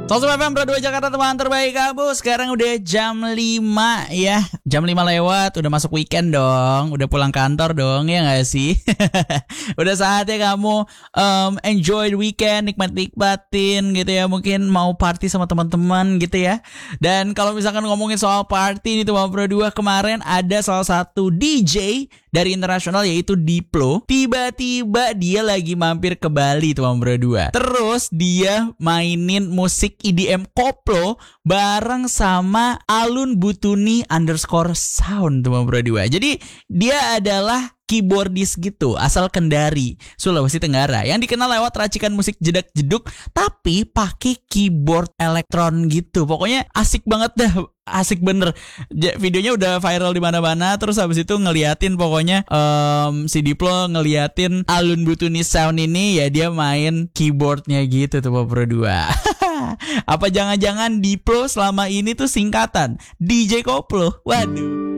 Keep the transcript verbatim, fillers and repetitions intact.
Sobat F M Pro dua Jakarta, teman terbaik kamu. Sekarang udah jam lima ya. Jam lima lewat, udah masuk weekend dong. Udah pulang kantor dong, ya gak sih? Udah saatnya kamu um, enjoy the weekend, nikmat-nikmatin gitu ya. Mungkin mau party sama teman-teman gitu ya. Dan kalau misalkan ngomongin soal party nih teman Pro dua, kemarin ada salah satu D J dari internasional yaitu Diplo. Tiba-tiba dia lagi mampir ke Bali teman Pro dua. Terus dia mainin musik E D M koplo bareng sama Alun Butuni underscore sound teman Pro dua. Jadi dia adalah keyboardis gitu, asal Kendari, Sulawesi Tenggara, yang dikenal lewat racikan musik jedak-jeduk tapi pakai keyboard elektron gitu. Pokoknya asik banget dah, asik bener. Videonya udah viral di mana-mana. Terus habis itu ngeliatin pokoknya um, si Diplo ngeliatin Alun Butuni sound ini, ya dia main keyboardnya gitu tuh Pro dua. Apa jangan-jangan Diplo selama ini tuh singkatan D J Koplo? Waduh.